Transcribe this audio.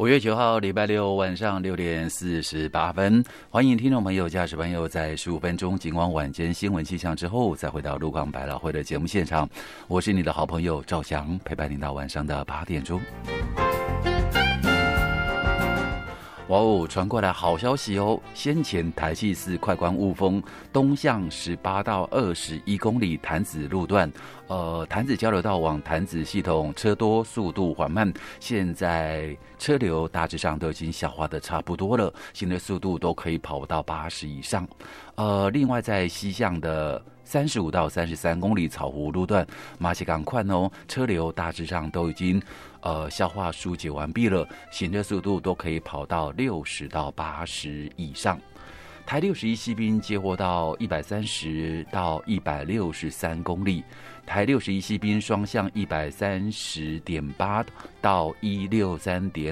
5月9号礼拜六晚上6点48分，欢迎听众朋友、驾驶朋友在15分钟警广晚间新闻气象之后，再回到路况百老汇的节目现场。我是你的好朋友赵翔，陪伴您到晚上的8点钟。哇哦，传过来好消息哦！先前台气4快关雾峰东向18到21公里潭子路段，潭子交流道往潭子系统车多，速度缓慢。现在车流大致上都已经消化的差不多了，行的速度都可以跑到80以上。另外在西向的35到33公里草湖路段，马西港快哦，车流大致上都已经消化疏解完毕了，行车速度都可以跑到60到80以上。台61西滨接获到130到163公里，台61西滨双向130.8到163.5